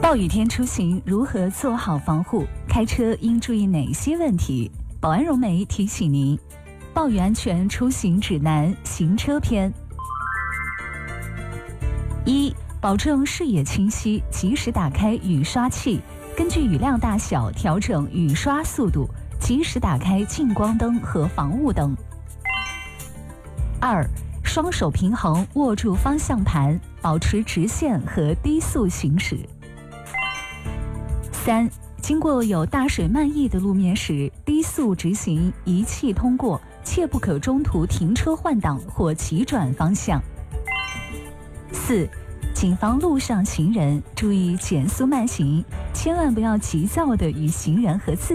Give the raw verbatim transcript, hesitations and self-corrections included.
暴雨天出行如何做好防护？开车应注意哪些问题？保安融媒提醒您，暴雨安全出行指南行车篇。一、保证视野清晰，及时打开雨刷器，根据雨量大小调整雨刷速度，及时打开近光灯和防雾灯。二、双手平衡，握住方向盘，保持直线和低速行驶。三、经过有大水漫溢的路面时，低速直行，一气通过，切不可中途停车换挡或急转方向。四、谨防路上行人，注意减速慢行，千万不要急躁地与行人和自